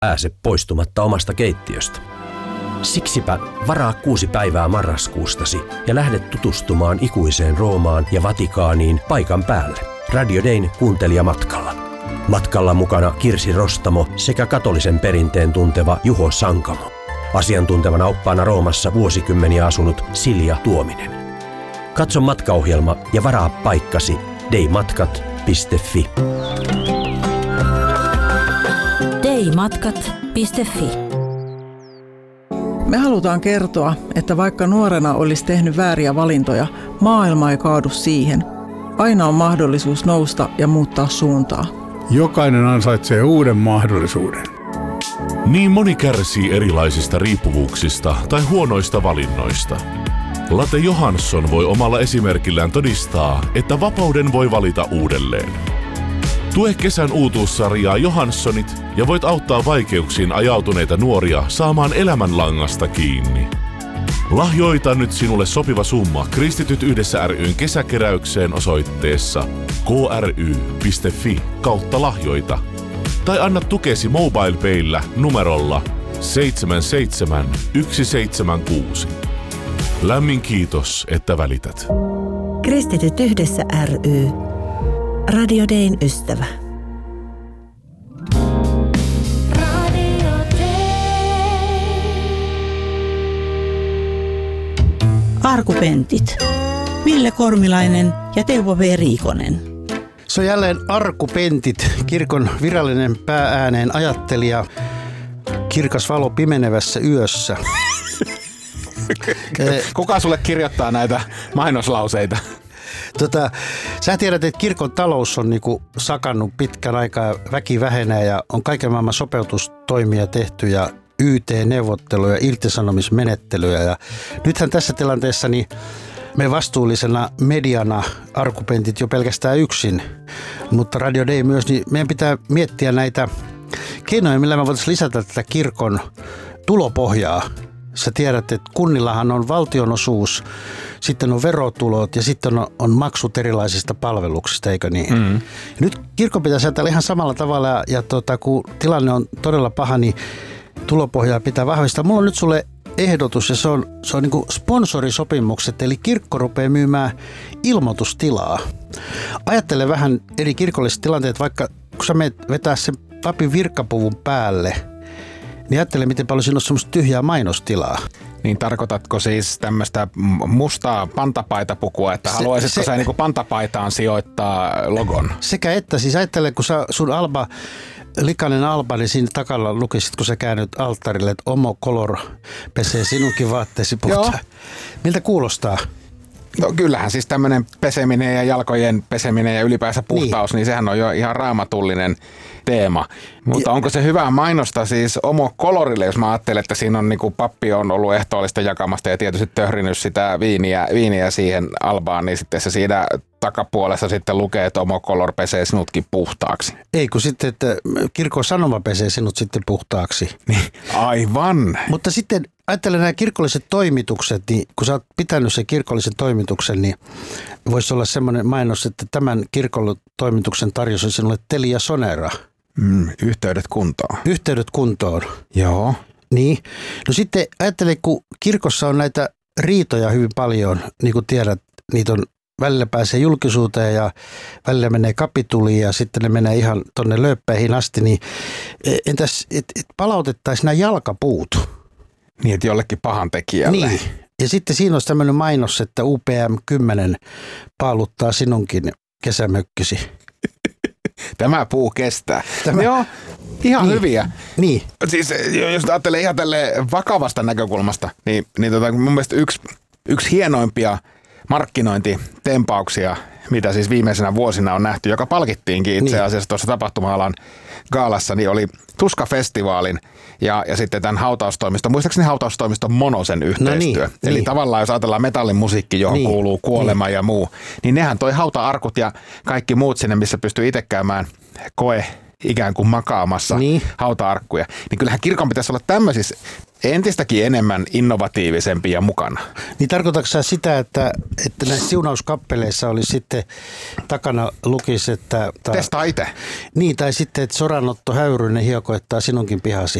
pääse poistumatta omasta keittiöstä. Siksipä varaa 6 päivää marraskuustasi ja lähde tutustumaan ikuiseen Roomaan ja Vatikaaniin paikan päälle. Radio Dayn kuuntelijamatkalla. Matkalla mukana Kirsi Rostamo sekä katolisen perinteen tunteva Juho Sankamo. Asiantuntevana oppaana Roomassa vuosikymmeniä asunut Silja Tuominen. Katso matkaohjelma ja varaa paikkasi daymatkat.fi. daymatkat.fi. Me halutaan kertoa, että vaikka nuorena olisi tehnyt vääriä valintoja, maailma ei kaadu siihen. Aina on mahdollisuus nousta ja muuttaa suuntaa. Jokainen ansaitsee uuden mahdollisuuden. Niin moni kärsii erilaisista riippuvuuksista tai huonoista valinnoista. Latte Johansson voi omalla esimerkillään todistaa, että vapauden voi valita uudelleen. Tue kesän uutuussarjaa Johanssonit ja voit auttaa vaikeuksiin ajautuneita nuoria saamaan elämänlangasta kiinni. Lahjoita nyt sinulle sopiva summa Kristityt yhdessä ryn kesäkeräykseen osoitteessa kry.fi/lahjoita tai anna tukesi MobilePayllä numerolla 77176. Lämmin kiitos, että välität. Kristityt yhdessä ry. Radio Dayn ystävä. Arkupentit. Ville Kormilainen ja Teuvo V. Riikonen. Se on jälleen Arkupentit, kirkon virallinen pääääneen ajattelija, kirkas valo pimenevässä yössä. Kuka sulle kirjoittaa näitä mainoslauseita? Sä tiedät, että kirkon talous on niinku sakannut pitkän aikaa, väki vähenee ja on kaiken maailman sopeutustoimia tehty ja YT-neuvotteluja, irtisanomismenettelyjä. Ja nythän tässä tilanteessa niin me vastuullisena mediana Arkupentit jo pelkästään yksin, mutta Radio Day myös, niin meidän pitää miettiä näitä keinoja, millä me voitaisiin lisätä tätä kirkon tulopohjaa. Sä tiedät, että kunnillahan on valtionosuus, sitten on verotulot ja sitten on maksut erilaisista palveluksista, eikö niin? Mm. Nyt kirkon pitäisi ajatella ihan samalla tavalla ja kun tilanne on todella paha, niin tulopohjaa pitää vahvistaa. Mulla on nyt sulle ehdotus ja se on niin kuin sponsorisopimukset, eli kirkko rupeaa myymään ilmoitustilaa. Ajattele vähän eri kirkolliset tilanteet, vaikka kun sä menet vetää sen papin virkkapuvun päälle, niin ajattele, miten paljon siinä on semmoista tyhjää mainostilaa. Niin tarkoitatko siis tämmöistä mustaa pantapaitapukua, että haluaisitko sä niinku pantapaitaan sijoittaa logon? Sekä että, siis ajattele, kun sun likainen alba, niin siinä takalla lukisit, kun sä käännyt alttarille, että Omo Color pesee sinunkin vaatteesi puhtaan. Miltä kuulostaa? No kyllähän siis tämmöinen peseminen ja jalkojen peseminen ja ylipäänsä puhtaus, niin sehän on jo ihan raamatullinen teema. Mutta onko se hyvää mainosta siis Omo Colorille, jos mä ajattelen, että siinä on niinku pappi on ollut ehtoollista jakamasta ja tietysti töhrinyt sitä viiniä siihen albaan, niin sitten se siinä takapuolessa sitten lukee, että Omo Color pesee sinutkin puhtaaksi. Ei kun sitten, että kirkon sanoma pesee sinut sitten puhtaaksi. Aivan. Mutta sitten ajattelen nämä kirkolliset toimitukset, niin kun sä oot pitänyt sen kirkollisen toimituksen, niin voisi olla semmoinen mainos, että tämän kirkollistoimituksen tarjosi sinulle Telia Sonera. Yhteydet kuntoon. Yhteydet kuntoon. Joo. Niin. No sitten ajattele, kun kirkossa on näitä riitoja hyvin paljon, niin kuin tiedät, niitä on välillä pääsee julkisuuteen ja välillä menee kapituliin ja sitten ne menee ihan tonne lööppäihin asti, niin entäs palautettaisiin nämä jalkapuut? Niin, että jollekin pahantekijälle. Niin. Ja sitten siinä olisi tämmöinen mainos, että UPM 10 paaluttaa sinunkin kesämökkisi. Tämä puu kestää. Joo, ihan hyviä. Niin. Siis jos ajattelee ihan tälleen vakavasta näkökulmasta, niin mun mielestä yksi hienoimpia markkinointitempauksia, mitä siis viimeisenä vuosina on nähty, joka palkittiinkin itse asiassa tuossa tapahtuma-alan gaalassa, niin oli Tuska-festivaalin ja sitten tämän hautaustoimiston, muistaakseni hautaustoimiston Monosen yhteistyö. Eli tavallaan jos ajatellaan metallin musiikki, johon kuuluu kuolema ja muu, niin nehän toi hauta-arkut ja kaikki muut sinne, missä pystyy itse käymään ikään kuin makaamassa hauta-arkkuja. Niin kyllähän kirkon pitäisi olla tämmöisissä entistäkin enemmän innovatiivisempia mukana. Niin tarkoitatko sä sitä, että näissä siunauskappeleissa oli sitten takana lukisi, että... Testaa itse. Niin, tai sitten, että Soranotto Häyryinen hiekoittaa sinunkin pihasi.